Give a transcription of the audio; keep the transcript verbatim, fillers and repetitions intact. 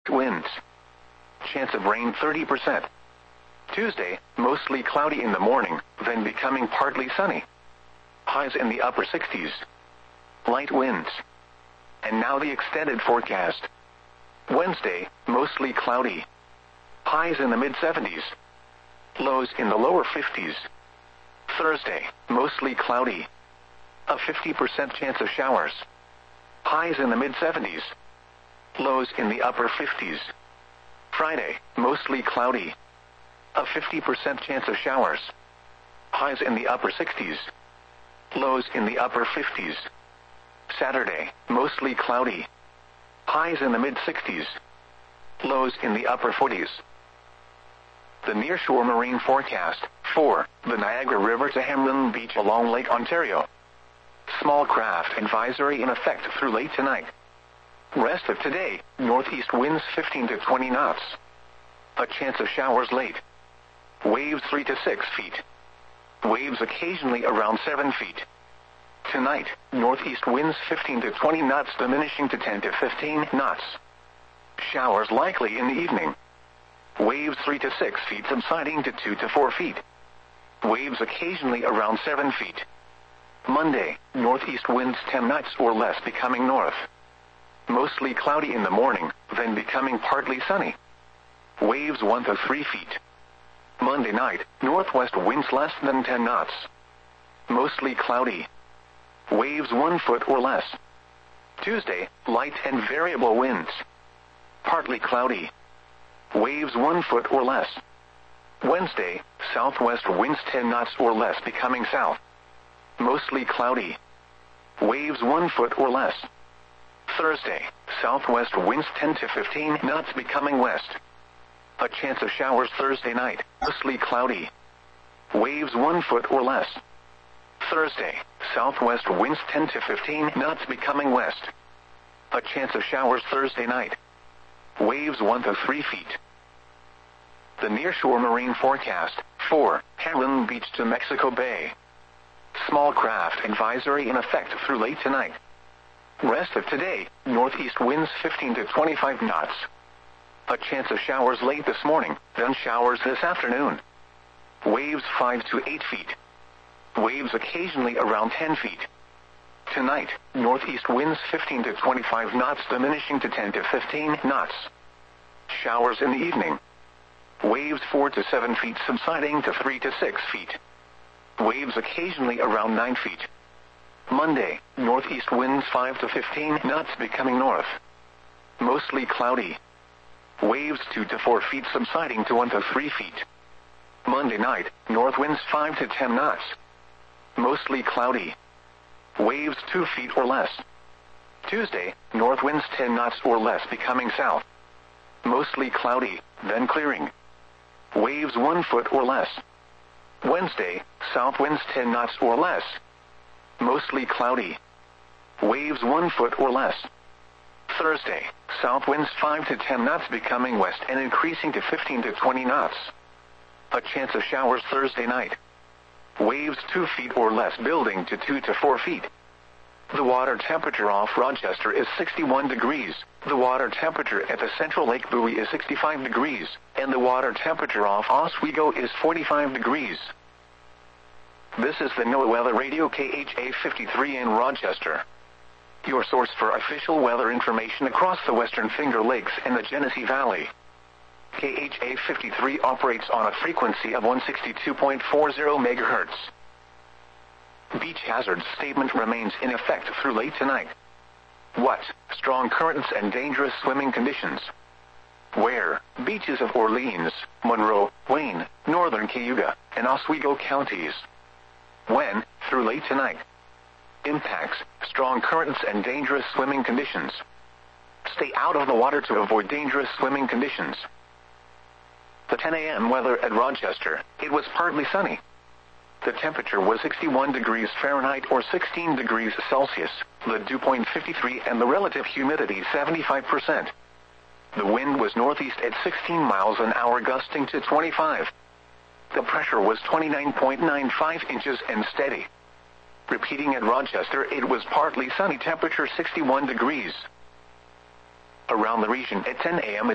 winds. Chance of rain thirty percent. Tuesday, mostly cloudy in the morning, then becoming partly sunny. Highs in the upper sixties. Light winds. And now the extended forecast. Wednesday, mostly cloudy. Highs in the mid-seventies. Lows in the lower fifties. Thursday, mostly cloudy. A fifty percent chance of showers. Highs in the mid-seventies. Lows in the upper fifties. Friday, mostly cloudy. A fifty percent chance of showers. Highs in the upper sixties. Lows in the upper fifties. Saturday, mostly cloudy. Highs in the mid-sixties. Lows in the upper forties. The nearshore marine forecast. four. The Niagara River to Hamlin Beach along Lake Ontario. Small craft advisory in effect through late tonight. Rest of today, northeast winds fifteen to twenty knots. A chance of showers late. Waves three to six feet. Waves occasionally around seven feet. Tonight, northeast winds fifteen to twenty knots diminishing to ten to fifteen knots. Showers likely in the evening. Waves three to six feet subsiding to two to four feet. Waves occasionally around seven feet. Monday, northeast winds ten knots or less becoming north. Mostly cloudy in the morning, then becoming partly sunny. Waves one to three feet. Monday night, northwest winds less than ten knots. Mostly cloudy. Waves one foot or less. Tuesday, light and variable winds. Partly cloudy. Waves one foot or less. Wednesday, southwest winds ten knots or less becoming south. Mostly cloudy. Waves one foot or less. Thursday, southwest winds ten to fifteen knots becoming west. A chance of showers Thursday night, mostly cloudy. Waves one foot or less. Thursday, southwest winds ten to fifteen knots becoming west. A chance of showers Thursday night. Waves one to three feet. The nearshore marine forecast. four. Hamlin Beach to Mexico Bay. Small craft advisory in effect through late tonight. Rest of today, northeast winds fifteen to twenty-five knots. A chance of showers late this morning, then showers this afternoon. Waves five to eight feet. Waves occasionally around ten feet. Tonight, northeast winds fifteen to twenty-five knots diminishing to ten to fifteen knots. Showers in the evening. Waves four to seven feet subsiding to three to six feet. Waves occasionally around nine feet. Monday, northeast winds five to fifteen knots becoming north. Mostly cloudy. Waves two to four feet subsiding to one to three feet. Monday night, north winds five to ten knots. Mostly cloudy. Waves two feet or less. Tuesday, north winds ten knots or less becoming south. Mostly cloudy, then clearing. Waves one foot or less. Wednesday, south winds ten knots or less. Mostly cloudy. Waves one foot or less. Thursday, south winds five to ten knots becoming west and increasing to fifteen to twenty knots. A chance of showers Thursday night. Waves two feet or less building to two to four feet. The water temperature off Rochester is sixty-one degrees. The water temperature at the Central Lake Buoy is sixty-five degrees, and the water temperature off Oswego is forty-five degrees. This is the NOAA Weather Radio K H A fifty-three in Rochester. Your source for official weather information across the Western Finger Lakes and the Genesee Valley. K H A fifty-three operates on a frequency of one sixty-two point four zero megahertz. Beach hazard statement remains in effect through late tonight. What? Strong currents and dangerous swimming conditions. Where? Beaches of Orleans, Monroe, Wayne, northern Cayuga, and Oswego counties. When? Through late tonight. Impacts, strong currents and dangerous swimming conditions. Stay out of the water to avoid dangerous swimming conditions. The ten a m weather at Rochester, it was partly sunny. The temperature was sixty-one degrees Fahrenheit or sixteen degrees Celsius, the dew point fifty-three and the relative humidity seventy-five percent. The wind was northeast at sixteen miles an hour gusting to twenty-five. The pressure was twenty-nine point nine five inches and steady. Repeating at Rochester, it was partly sunny, temperature sixty-one degrees. Around the region at ten a m